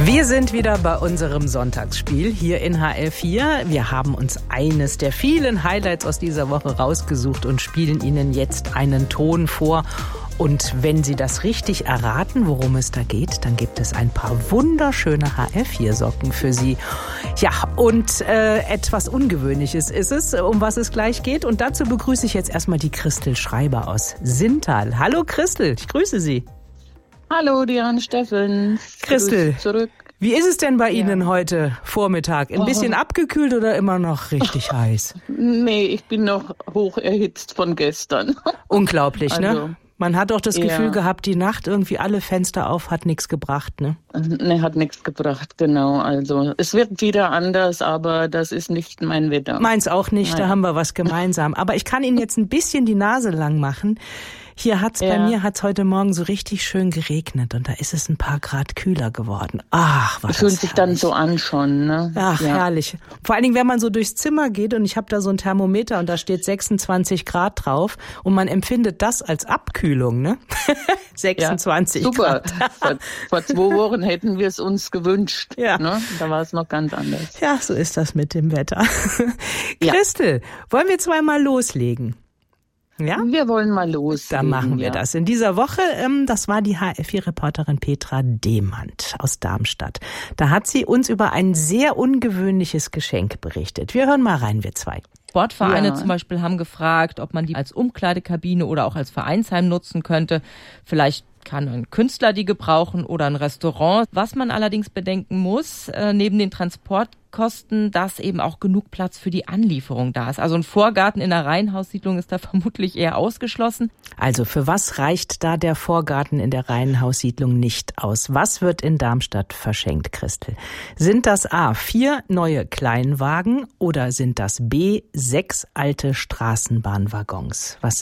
Wir sind wieder bei unserem Sonntagsspiel hier in HR4. Wir haben uns eines der vielen Highlights aus dieser Woche rausgesucht und spielen Ihnen jetzt einen Ton vor. Und wenn Sie das richtig erraten, worum es da geht, dann gibt es ein paar wunderschöne HR4-Socken für Sie. Ja, und etwas Ungewöhnliches ist es, um was es gleich geht. Und dazu begrüße ich jetzt erstmal die Christel Schreiber aus Sinntal. Hallo Christel, ich grüße Sie. Hallo, Diane Steffens. Christel, zurück. Wie ist es denn bei Ihnen heute Vormittag? Ein bisschen abgekühlt oder immer noch richtig heiß? Nee, ich bin noch hoch erhitzt von gestern. Unglaublich, ne? Man hat doch das Gefühl gehabt, die Nacht irgendwie alle Fenster auf, hat nichts gebracht, ne? Nee, hat nichts gebracht, genau. Also es wird wieder anders, aber das ist nicht mein Wetter. Meins auch nicht, Nein. Da haben wir was gemeinsam. Aber ich kann Ihnen jetzt ein bisschen die Nase lang machen. Hier bei mir hat's heute Morgen so richtig schön geregnet und da ist es ein paar Grad kühler geworden. Ach, was fühlt sich dann so an schon, ne? Ach, herrlich. Vor allen Dingen, wenn man so durchs Zimmer geht und ich habe da so ein Thermometer und da steht 26 Grad drauf und man empfindet das als Abkühlung, ne? 26 super. Grad. Vor 2 Wochen hätten wir es uns gewünscht, ne? Da war es noch ganz anders. Ja, so ist das mit dem Wetter. Christel, wollen wir zweimal loslegen? Ja? Wir wollen mal los. Dann machen wir das. In dieser Woche, das war die HR4-Reporterin Petra Demand aus Darmstadt. Da hat sie uns über ein sehr ungewöhnliches Geschenk berichtet. Wir hören mal rein, wir zwei. Sportvereine zum Beispiel haben gefragt, ob man die als Umkleidekabine oder auch als Vereinsheim nutzen könnte. Vielleicht kann ein Künstler die gebrauchen oder ein Restaurant. Was man allerdings bedenken muss, neben den Transportkosten, dass eben auch genug Platz für die Anlieferung da ist. Also ein Vorgarten in einer Reihenhaussiedlung ist da vermutlich eher ausgeschlossen. Also für was reicht da der Vorgarten in der Reihenhaussiedlung nicht aus? Was wird in Darmstadt verschenkt, Christel? Sind das A, 4 neue Kleinwagen oder sind das B, 6 alte Straßenbahnwaggons? Was